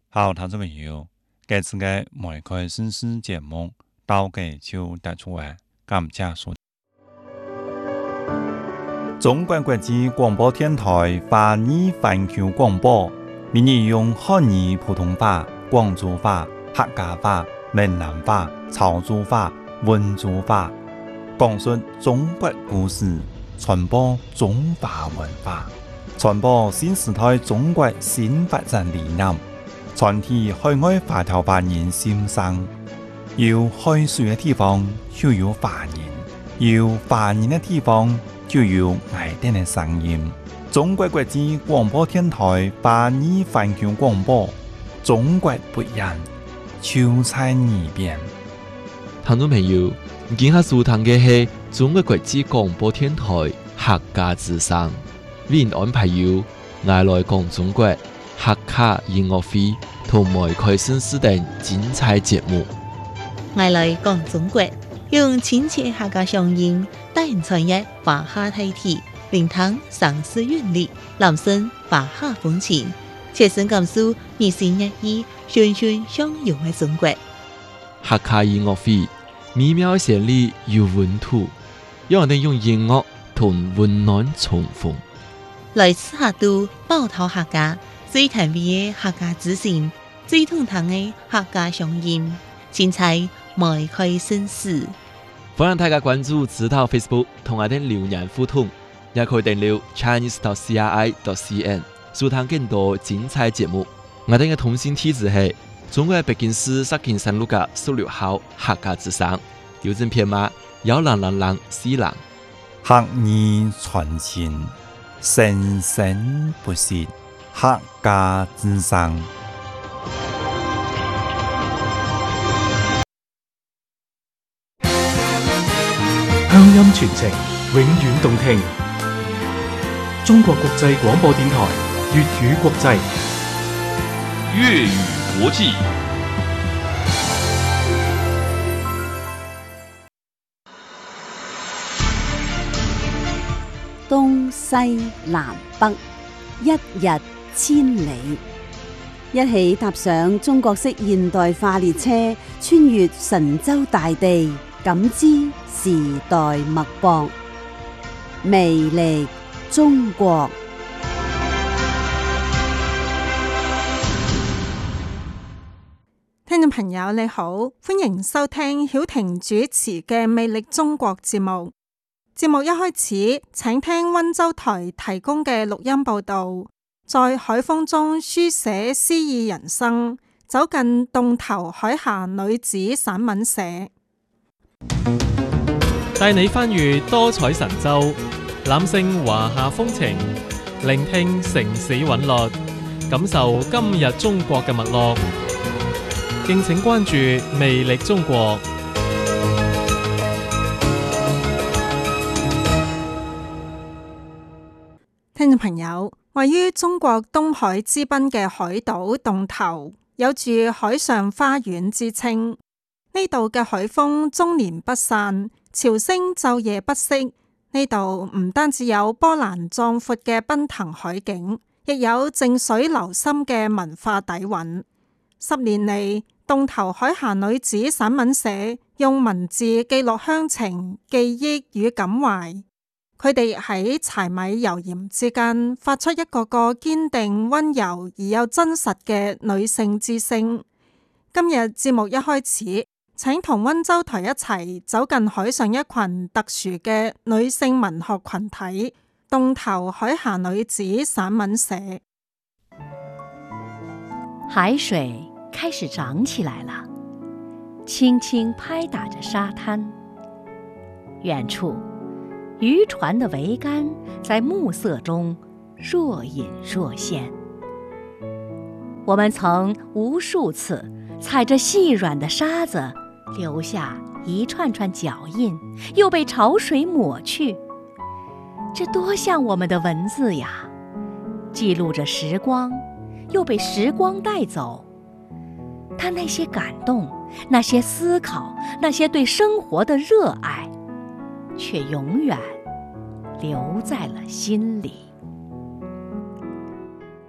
好，聽眾朋友，這次嘅梅開新詩節目到嘅就帶出嚟，感謝收聽。中國國際廣播電台華語環球廣播，每日用漢語普通話、廣州話、客家話、閩南話、潮州話、溫州話，講述中國故事，傳播中華文化，傳播新時代中國新發展理念，傳遞海外華僑華人心聲。有海水嘅地方就有華人，有華人嘅地方就有愛哋嘅聲音。中國國際廣播電台華語環球廣播，中國不一樣，就在耳邊。 聽眾朋友，今下收聽嘅係中國國際廣播電台客家之聲，為您安排有愛來講中國客家音樂會同梅開新詩等精彩節目。 愛來講中國，用親切客家聲音帶人傳閱華夏大地，聆聽城市韻律，攬聲華夏風情，切身感受日新月異、循循相融嘅中國。 客家音樂會美妙旋律有溫度，讓人用音樂同溫暖重逢。 來自客都寶島客家最甜美嘅客家之聲，最動聽嘅客家聲音，精彩梅開新詩。 歡迎大家關注指導 Facebook 同我哋留言互動，也可以訂閱 chinese.cri.cn 收聽更多精彩節目。我哋嘅通訊地址係中國北京市石景山路嘅16號客家之聲，郵政編碼10004。 客語傳情，生生不息，客家之聲。 鄉音傳情，永遠動聽。中國國際廣播電台粵語國際， 粵語國際。 東西南北，一日千里，一起踏上中國式現代化列車，穿越神州大地，感知時代脈搏，魅力中國。 聽眾朋友你好，歡迎收聽曉婷主持嘅《魅力中國》節目。節目一開始，請聽溫州台提供嘅錄音報道，在海風中書寫詩意人生，走進洞頭海峽女子散文社， 帶你翻閱多彩神州，攬勝華夏風情，聆聽城市韻律，感受今日中國嘅脈絡。敬請關注《魅力中國》。 聽眾朋友，位於中國東海之濱嘅海島洞頭，有住海上花園之稱。呢度嘅海風終年不散，潮聲晝夜不息。呢度唔單止有波瀾壯闊嘅奔騰海景，亦有靜水流深嘅文化底蘊。10年嚟，洞頭海峽女子散文社用文字記錄鄉情、記憶與感懷。佢哋喺柴米油鹽之間發出一個個堅定、溫柔而又真實嘅女性之聲。今日節目一開始，請同溫州台一齊走進海上一群特殊嘅女性文學群體——洞頭海峽女子散文社。 海水開始漲起來了，輕輕拍打着沙灘。遠處漁船的桅杆在暮色中若隱若現。我們曾無數次踩着細軟的沙子，留下一串串腳印，又被潮水抹去。這多像我們的文字呀，記錄着時光，又被時光帶走。但那些感動，那些思考，那些對生活的熱愛，卻永遠留在了心裡。 呢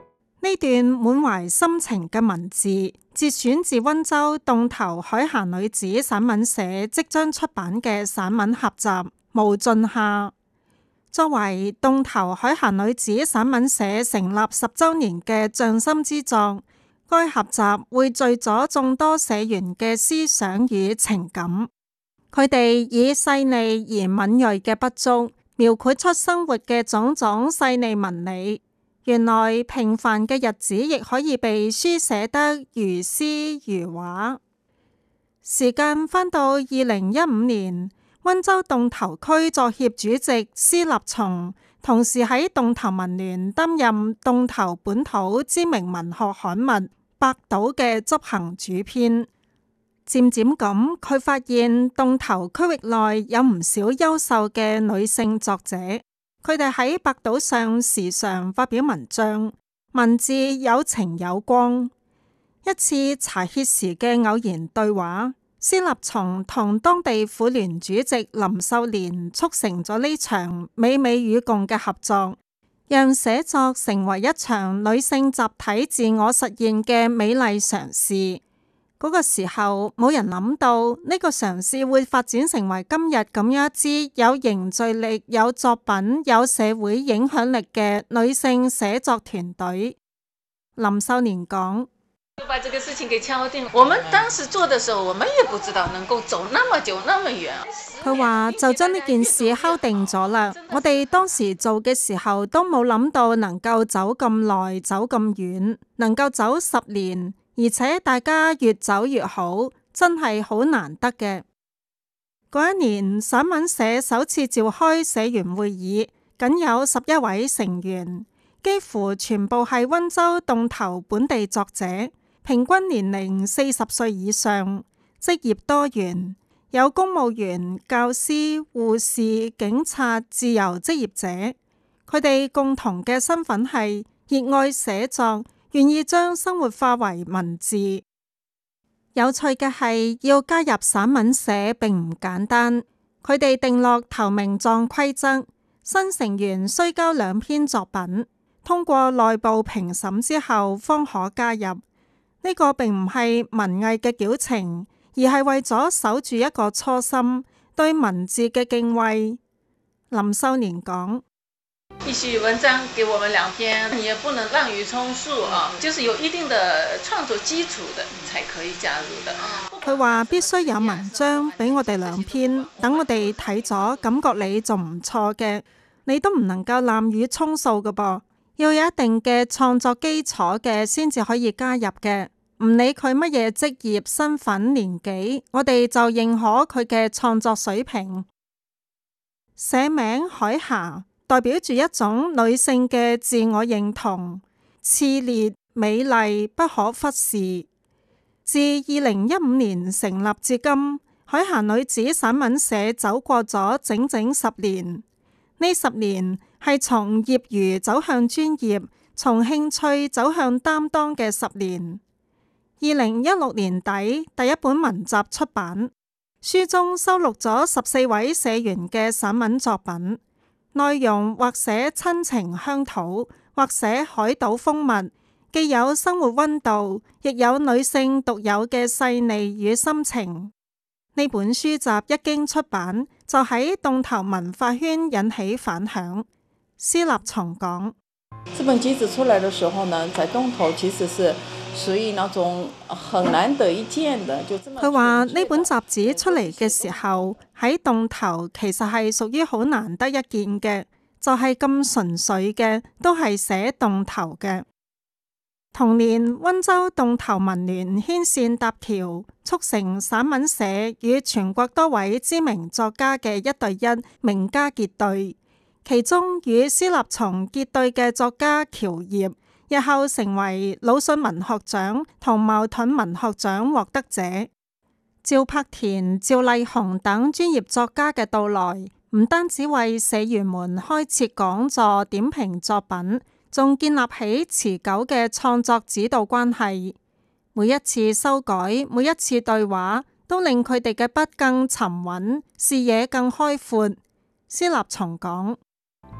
呢段滿懷深情嘅文字，節選自溫州洞頭海峽女子散文社即將出版嘅散文合集《無盡夏》。作為洞頭海峽女子散文社成立10週年嘅匠心之作，該合集匯聚咗眾多社員嘅思想與情感。佢哋以細膩而敏銳嘅筆觸，描繪出生活嘅種種細膩紋理。原來平凡嘅日子亦可以被書寫得如詩如畫。時間返到2015年，溫州洞頭區作協主席施立松，同時喺洞頭文聯擔任洞頭本土知名文學刊物《百島》嘅執行主編。漸漸咁，佢發現洞頭區域內有唔少優秀嘅女性作者，佢哋喺百島上時常發表文章，文字有情有光。一次茶歇時嘅偶然對話，施立松同當地婦聯主席林秀蓮促成咗呢場美美與共嘅合作，讓寫作成為一場女性集體自我實現嘅美麗嘗試。嗰個時候冇人諗到呢個嘗試會發展成為今日咁樣一支有凝聚力、有作品、有社會影響力嘅女性寫作團隊。林秀蓮講： 就把這個事情給敲定。我們當時做的時候，我們也不知道能夠走那麼久那麼遠。 佢話就將呢件事敲定咗啦。我哋當時做嘅時候都冇諗到能夠走咁耐、走咁遠，能夠走10年。而且大家越走越好，真係好難得嘅。嗰一年，散文社首次召開社員會議，僅有11位成員，幾乎全部係溫州洞頭本地作者，平均年齡40歲以上，職業多元，有公務員、教師、護士、警察、自由職業者。佢哋共同嘅身份係熱愛寫作，願意將生活化為文字。有趣嘅係，要加入散文社並唔簡單。佢哋定落投名狀規則，新成員需交2篇作品，通過內部評審之後方可加入。呢個並唔係文藝嘅矯情，而係為咗守住一個初心，對文字嘅敬畏。林秀蓮講： 必須文章給我們2篇，你也不能濫竽充數啊，就是有一定的創作基礎的才可以加入的。 佢話必須有文章俾我哋2篇，等我哋睇咗，感覺你仲唔錯嘅，你都唔能夠濫竽充數嘅噃，要有一定嘅創作基礎嘅先至可以加入嘅。唔理佢乜嘢職業、身份、年紀，我哋就認可佢嘅創作水平。社名海峽代表住一種女性嘅自我認同，熾烈、美麗，不可忽視。自2015年成立至今，海峽女子散文社走過咗整整10年。呢10年係從業餘走向專業，從興趣走向擔當嘅10年。2016年底，第一本文集出版，書中收錄咗14位社員嘅散文作品。內容或寫親情鄉土，或寫海島風物，既有生活溫度，亦有女性獨有嘅細膩與心情。呢本書集一經出版，就喺洞頭文化圈引起反響。施立松講： 這本集子出來的時候呢，在洞頭其實是屬於那種很難得一見的。 佢話呢本雜誌出嚟嘅時候，喺洞頭其實係屬於好難得一見嘅，就係咁純粹嘅，都係寫洞頭嘅。同年，溫州洞頭文聯牽線搭橋，促成散文社與全國多位知名作家嘅1對1名家結對，其中與施立松結對嘅作家喬葉，日後成為魯迅文學獎同茅盾文學獎獲得者。趙柏田、趙麗紅等專業作家嘅到來，唔單止為社員們開設講座點評作品，仲建立起持久嘅創作指導關係。每一次修改，每一次對話，都令佢哋嘅筆更沉穩，視野更開闊。施立松講：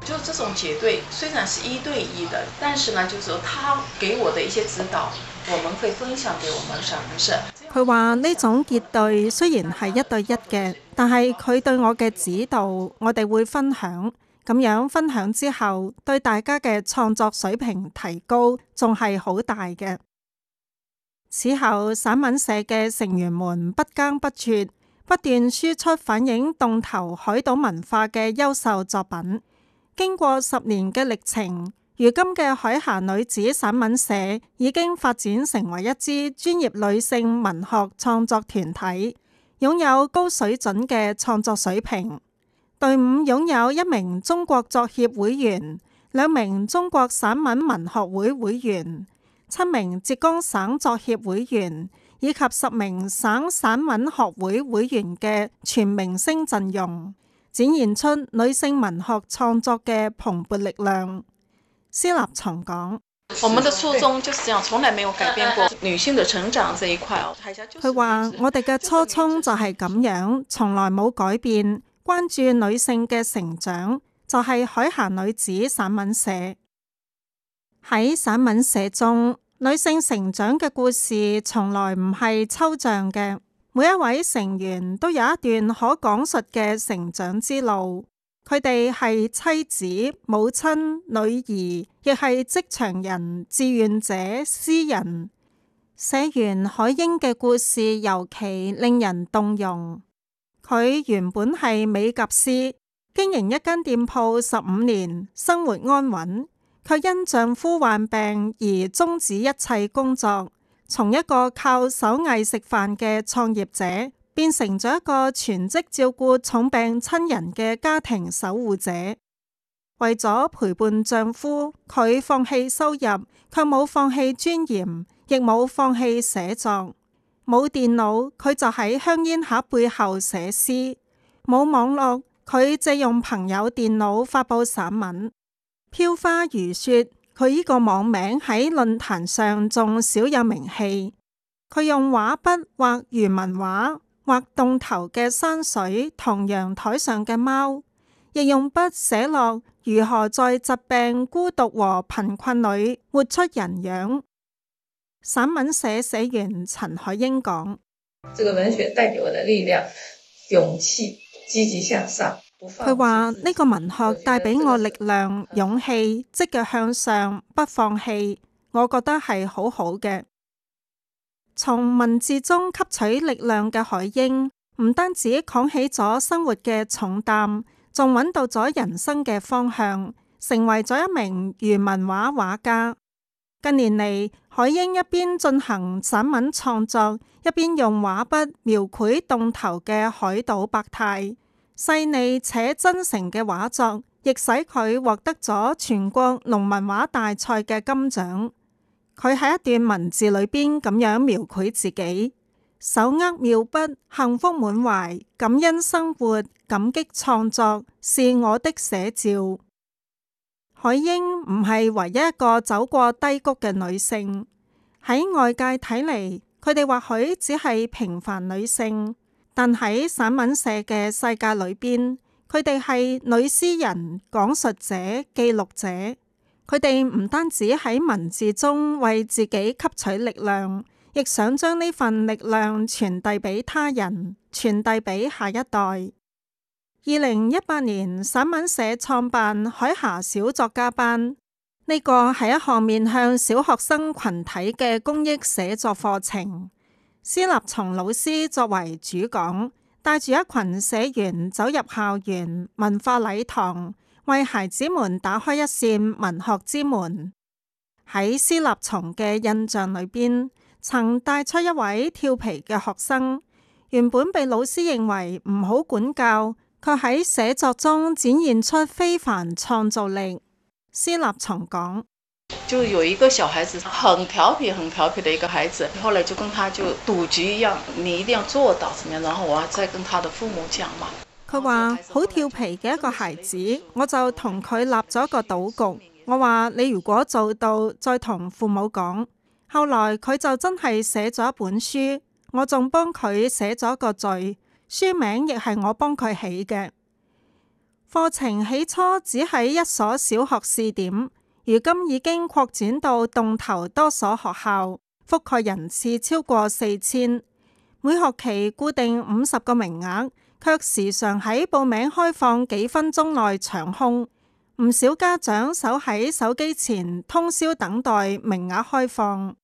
就這種結對雖然是1對1的，但是呢，就是說他給我的一些指導，我們會分享給我們上門社。 佢話呢種結對雖然係1對1嘅，但係佢對我嘅指導，我哋會分享。咁樣分享之後，對大家嘅創作水平提高，仲係好大嘅。此後，散文社嘅成員們不耕不輟，不斷輸出反映洞頭海島文化嘅優秀作品。經過10年嘅歷程，如今嘅海峽女子散文社已經發展成為一支專業女性文學創作團體，擁有高水準嘅創作水平。隊伍擁有1名中國作協會員、2名中國散文文學會會員、7名浙江省作協會員，以及10名省散文學會會員嘅全明星陣容，展現出女性文學創作嘅蓬勃力量。施立松講： 我們的初衷就是這樣，從來沒有改變過女性的成長這一塊。 佢話：我哋嘅初衷就係咁樣，從來冇改變。關注女性嘅成長，就係海峽女子散文社。喺散文社中，女性成長嘅故事從來唔係抽象嘅，每一位成員都有一段可講述嘅成長之路。佢哋係妻子、母親、女兒，亦係職場人、志願者、詩人。寫完海英嘅故事，尤其令人動容。佢原本係美甲師，經營一間店鋪15年，生活安穩，卻因丈夫患病而終止一切工作，從一個靠手藝食飯嘅創業者，變成咗一個全職照顧重病親人嘅家庭守護者。為咗陪伴丈夫，佢放棄收入，卻冇放棄尊嚴，亦冇放棄寫作。冇電腦，佢就喺香煙盒背後寫詩；冇網絡，佢借用朋友電腦發佈散文。飄花如雪，佢呢個網名喺論壇上仲少有名氣。佢用畫筆畫漁民畫，畫洞頭嘅山水同陽台上嘅貓，亦用筆寫落如何在疾病、孤獨和貧困裏活出人樣。散文社社員陳海英講： 這個文學帶給我的力量、勇氣、積極向上。 佢話呢個文學帶俾我力量、勇氣、積極向上，不放棄。我覺得係好好嘅。從文字中吸取力量嘅海英，唔單止扛起咗生活嘅重擔，仲揾到咗人生嘅方向，成為咗一名漁民畫畫家。近年嚟，海英一邊進行散文創作，一邊用畫筆描繪洞頭嘅海島百態，細膩且真誠嘅畫作，亦使佢獲得咗全國農民畫大賽嘅金獎。佢喺一段文字裏邊咁樣描繪自己：手握妙筆，幸福滿懷，感恩生活，感激創作，是我的寫照。海英唔係唯一一個走過低谷嘅女性，喺外界睇嚟，佢哋或許只係平凡女性，但喺散文社嘅世界裏邊，佢哋係女詩人、講述者、記錄者。佢哋唔單止喺文字中為自己吸取力量，亦想將呢份力量傳遞俾他人，傳遞俾下一代。2018年，散文社創辦海峽小作家班，呢個係一項面向小學生群體嘅公益寫作課程。施立松老師作為主講，帶住一群社員走入校園文化禮堂，為孩子們打開一扇文學之門。喺施立松嘅印象裏邊，曾帶出一位調皮嘅學生，原本被老師認為唔好管教，卻喺寫作中展現出非凡創造力。施立松講： 就有一個小孩子很調皮的一個孩子，後來就跟他就賭局一樣，你一定要做到怎麼樣，然後我要再跟他的父母講嘛。 佢話好調皮嘅一個孩子，我就同佢立咗個賭局，我話你如果做到，再同父母講。後來佢就真係寫咗一本書，我仲幫佢寫咗個序。書名亦係我幫佢起嘅。 課程起初只喺一所小學試點，如今已經擴展到洞頭多所學校，覆蓋人次超過4000。每學期固定50個名額，卻時常喺報名開放幾分鐘內搶空。唔少家長守喺手機前通宵等待名額開放。